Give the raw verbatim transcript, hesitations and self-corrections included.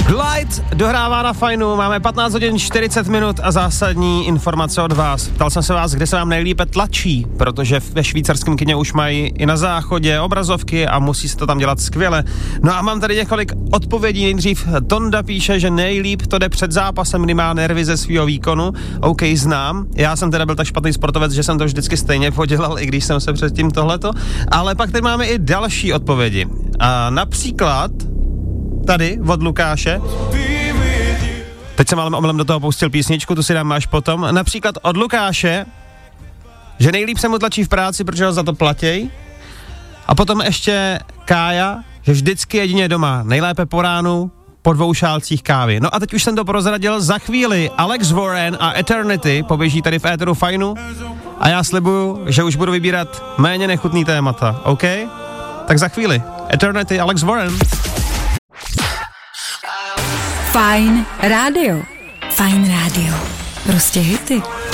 Glide dohrává na Fajnu, máme patnáct hodin čtyřicet minut a zásadní informace od vás. Ptal jsem se vás, kde se vám nejlépe tlačí, protože ve švýcarském kině už mají i na záchodě obrazovky a musí se to tam dělat skvěle. No a mám tady několik odpovědí. Nejdřív Tonda píše, že nejlíp to jde před zápasem, kdy má nervy ze svýho výkonu. OK, znám. Já jsem teda byl tak špatný sportovec, že jsem to vždycky stejně podělal, i když jsem se předtím tohleto. Ale pak tady máme i další odpovědi. A například tady od Lukáše. Teď jsem ale omylem do toho pustil písničku, tu si dám až potom. Například od Lukáše, že nejlíp se mu tlačí v práci, protože ho za to platěj. A potom ještě Kája, že vždycky jedině doma, nejlépe po ránu, po dvou šálcích kávy. No a teď už jsem to prozradil, za chvíli Alex Warren a Eternity poběží tady v éteru Fajnu a já slibuju, že už budu vybírat méně nechutný témata, OK? Tak za chvíli. Eternity, Alex Warren. Fajn rádio. Fajn rádio. Prostě hity.